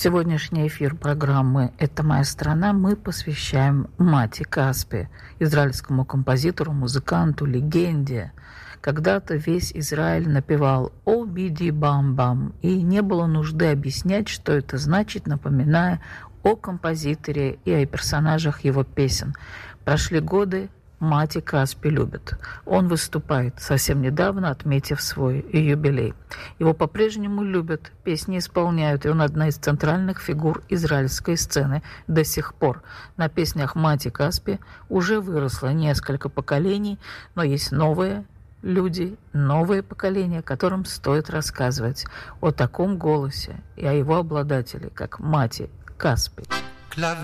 Сегодняшний эфир программы «Это моя страна» мы посвящаем Мати Каспи, израильскому композитору, музыканту, легенде. Когда-то весь Израиль напевал «О, биди бам-бам», и не было нужды объяснять, что это значит, напоминая о композиторе и о персонажах его песен. Прошли годы, Мати Каспи любят. Он выступает, совсем недавно отметив свой юбилей. Его по-прежнему любят, песни исполняют, и он одна из центральных фигур израильской сцены до сих пор. На песнях Мати Каспи уже выросло несколько поколений, но есть новые люди, новые поколения, которым стоит рассказывать о таком голосе и о его обладателе, как Мати Каспи.